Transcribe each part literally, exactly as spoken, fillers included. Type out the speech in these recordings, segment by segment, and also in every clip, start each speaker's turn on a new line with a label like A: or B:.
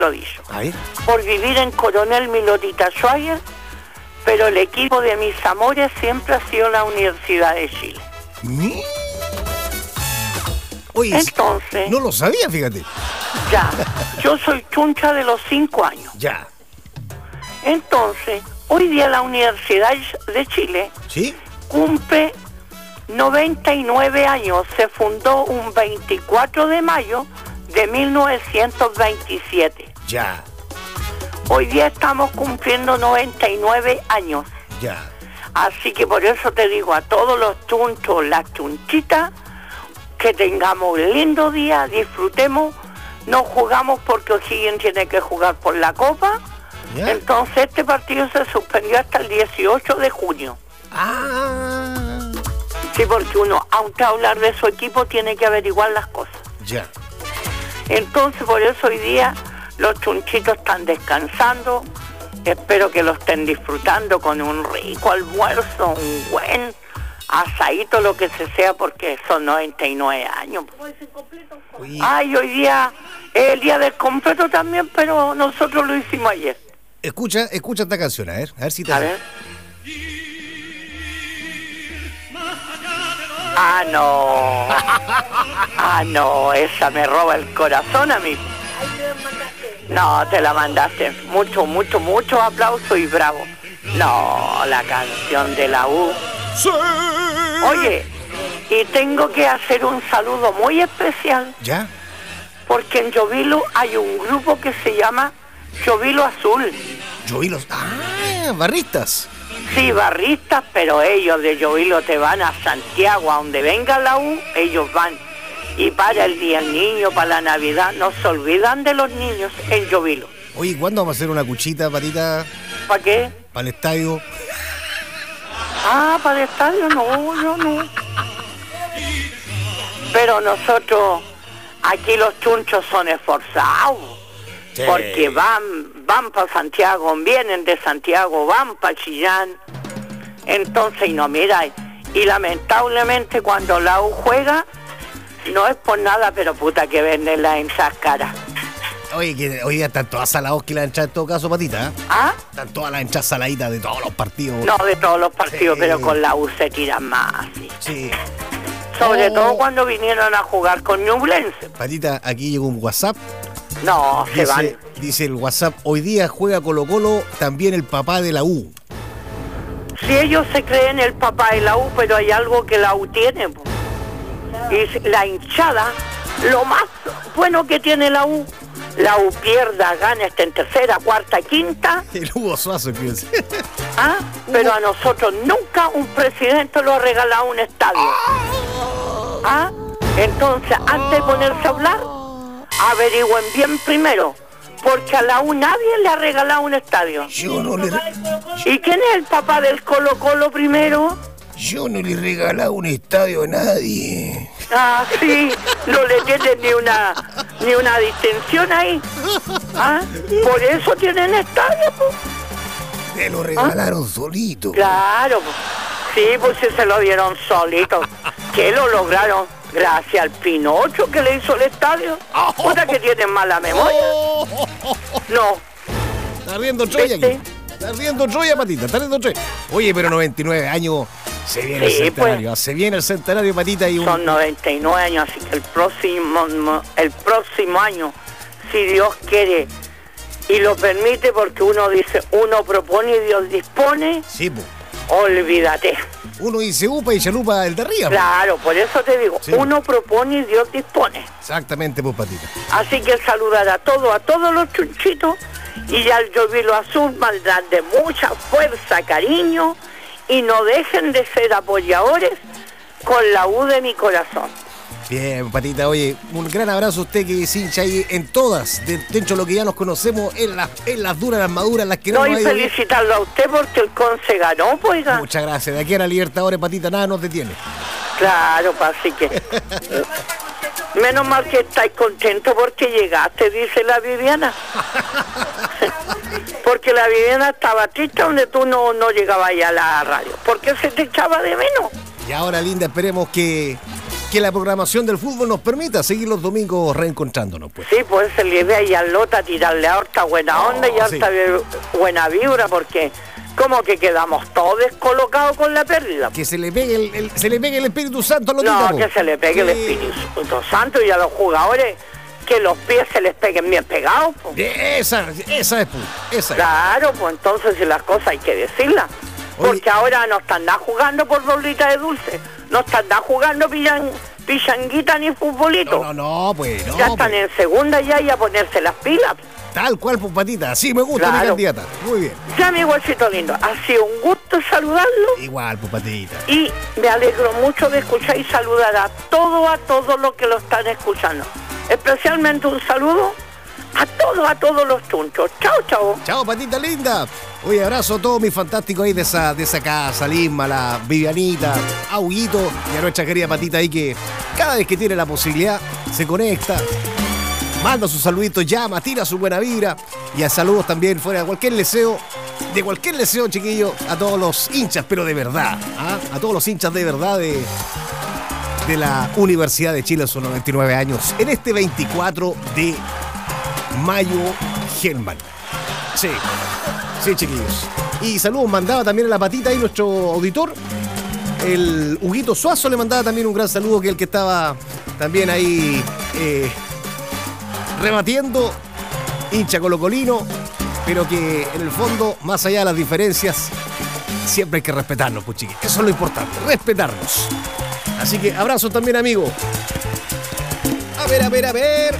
A: lo dicho.
B: Ahí.
A: Por vivir en Coronel Milorita Schwager, pero el equipo de mis amores siempre ha sido la Universidad de Chile.
B: ¿Sí? Oye,
A: entonces,
B: no lo sabía, fíjate.
A: Ya, yo soy chuncha de los cinco años.
B: Ya.
A: Entonces, hoy día la Universidad de Chile,
B: ¿sí?,
A: cumple noventa y nueve años. Se fundó un veinticuatro de mayo de mil novecientos veintisiete.
B: Ya.
A: Hoy día estamos cumpliendo noventa y nueve años.
B: Ya.
A: Así que por eso te digo a todos los chunchos, las chunchitas, que tengamos un lindo día, disfrutemos, no jugamos porque O'Higgins tiene que jugar por la Copa. ¿Ya? Entonces este partido se suspendió hasta el dieciocho de junio.
B: Ah.
A: Sí, porque uno, aunque hablar de su equipo, tiene que averiguar las cosas.
B: Ya.
A: Entonces por eso hoy día los chunchitos están descansando. Espero que lo estén disfrutando con un rico almuerzo, un buen asadito, lo que se sea, porque son noventa y nueve años. Uy. Ay, hoy día es el día del completo también, pero nosotros lo hicimos ayer.
B: Escucha, escucha esta canción, a ver, a ver si te...
A: A ver. Ah, no. Ah, no, esa me roba el corazón a mí. No, te la mandaste. Mucho, mucho, mucho aplauso y bravo. No, la canción de la U.
B: Sí.
A: Oye, y tengo que hacer un saludo muy especial.
B: ¿Ya?
A: Porque en Llovilo hay un grupo que se llama Llovilo Azul.
B: Llovilo, ah, barristas.
A: Sí, barristas, pero ellos de Llovilo te van a Santiago, a donde venga la U, ellos van. Y para el Día del Niño, para la Navidad, no se olvidan de los niños en Llovilo.
B: Oye, ¿cuándo vamos a hacer una cuchita, Patita?
A: ¿Para qué?
B: Para el estadio.
A: Ah, para el estadio no, yo no. Pero nosotros, aquí los chunchos son esforzados. Sí. Porque van, van para Santiago, vienen de Santiago, van para Chillán. Entonces, y no, mira, y lamentablemente cuando la U juega, no es por nada, pero puta que venden las hinchas caras.
B: Oye, que hoy día están todas salados que la hinchas en todo caso, Patita. ¿Eh?
A: ¿Ah?
B: Están todas las hinchas saladitas de todos los partidos.
A: No, de todos los partidos, sí. Pero con la U se tiran más. Sí. sí. Sobre oh. todo cuando vinieron a jugar con Ñublense.
B: Patita, aquí llegó un WhatsApp.
A: No,
B: dice,
A: se van.
B: Dice el WhatsApp, hoy día juega Colo Colo también el papá de la U.
A: Si ellos se creen el papá de la U, pero hay algo que la U tiene. Y la hinchada, lo más bueno que tiene la U, la U pierda, gana, está en tercera, cuarta, quinta.
B: El Hugo Suazo, fíjense.
A: Ah, pero a nosotros nunca un presidente lo ha regalado un estadio. Ah, entonces antes de ponerse a hablar, averigüen bien primero, porque a la U nadie le ha regalado un estadio.
B: Yo no le...
A: ¿Y quién es el papá del Colo Colo primero?
B: Yo no le he regalado un estadio a nadie.
A: Ah, sí, no le tienen ni una ni una distinción ahí. ¿Ah? Por eso tienen estadio, pues.
B: Me lo regalaron ¿Ah? solito.
A: Claro, pues. Sí, pues sí se lo dieron solito. ¿Qué lo lograron? Gracias al Pinocho que le hizo el estadio. ¿Puta que tienen mala memoria? No.
B: Está riendo Troya aquí. Está riendo Troya, Patita, está riendo Troya. Oye, pero noventa y nueve años, se viene sí, el centenario, pues, se viene el centenario, Patita. Y un...
A: Son noventa y nueve años, así que el próximo, el próximo año, si Dios quiere y lo permite, porque uno dice, uno propone y Dios dispone.
B: Sí, pues.
A: Olvídate.
B: Uno dice upa y chalupa el de arriba.
A: Claro, por eso te digo, sí. Uno propone y Dios dispone.
B: Exactamente, pues, Patita.
A: Así que saludar a todos, a todos los chunchitos, y al Llovilo Azul mandar de mucha fuerza, cariño, y no dejen de ser apoyadores con la U de mi corazón.
B: Bien, Patita, oye, un gran abrazo a usted que es hincha ahí en todas, de, dentro de lo que ya nos conocemos, en las, en las duras, las maduras, las que no,
A: no y felicitarlo bien. A usted porque el Conce ganó, pues.
B: Muchas gracias, de aquí a la Libertadores, Patita, nada nos detiene.
A: Claro, pues, así que... Menos mal que estáis contentos porque llegaste, dice la Viviana. Porque la Viviana estaba triste donde tú no, no llegabas ya a la radio. Porque se te echaba de menos.
B: Y ahora, linda, esperemos que que la programación del fútbol nos permita seguir los domingos reencontrándonos, pues.
A: Sí, pues se le ve ahí a Lota a tirarle harta buena onda oh, y harta sí. buena vibra, porque como que quedamos todos descolocados con la pérdida.
B: Que se le pegue el, el, se le pegue el Espíritu Santo a Lotita.
A: No, que se le pegue sí. el Espíritu Santo y a los jugadores que los pies se les peguen bien pegados. Pues.
B: Esa, esa es, pues, esa
A: Claro, pues entonces si las cosas hay que decirlas. Oye. Porque ahora no están nada jugando por bolita de dulce, no están nada jugando pillan, pillanguita ni futbolito.
B: No, no, no, pues no.
A: Ya están
B: pues.
A: en segunda ya y a ponerse las pilas.
B: Tal cual, pues, Patita, así me gusta claro. mi candidata. Muy bien.
A: Ya, mi huesito lindo, ha sido un gusto saludarlo.
B: Igual, pues, Patita.
A: Y me alegro mucho de escuchar y saludar a todos, a todos los que lo están escuchando. Especialmente un saludo a todos, a todos los chunchos. Chao, chao.
B: Chao, Patita linda. Oye, abrazo a todos mis fantásticos ahí de esa, de esa casa, Lisma, la Vivianita, a Huguito y a nuestra querida Patita ahí que cada vez que tiene la posibilidad se conecta, manda sus saluditos, llama, tira su buena vibra y a saludos también fuera de cualquier deseo, de cualquier deseo, chiquillo, a todos los hinchas, pero de verdad, ¿ah? a todos los hinchas de verdad de, de la Universidad de Chile en sus noventa y nueve años, en este veinticuatro de mayo, Germán. Sí. Sí, chiquillos. Y saludos mandaba también a la Patita ahí nuestro auditor. El Huguito Suazo le mandaba también un gran saludo, que es el que estaba también ahí eh, rebatiendo, hincha colocolino, pero que en el fondo, más allá de las diferencias, siempre hay que respetarnos, pues chiquillos. Eso es lo importante, respetarnos. Así que abrazo también, amigo. A ver, a ver, a ver.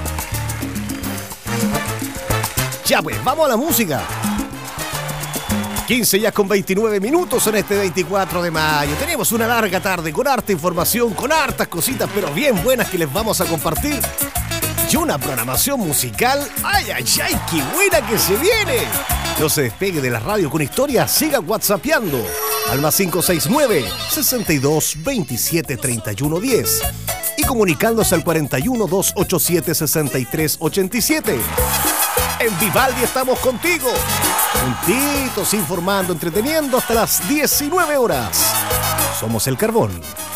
B: Ya pues, vamos a la música. quince ya con veintinueve minutos en este veinticuatro de mayo. Tenemos una larga tarde con harta información, con hartas cositas, pero bien buenas que les vamos a compartir. Y una programación musical, ay, ay, ay, qué buena que se viene. No se despegue de la radio con historia, siga whatsappeando al más cinco seis nueve, sesenta y dos, veintisiete, treinta y uno, diez y comunicándose al cuarenta y uno, doscientos ochenta y siete, sesenta y tres ochenta y siete. En Vivaldi estamos contigo, juntitos, informando, entreteniendo hasta las diecinueve horas. Somos El Carbón.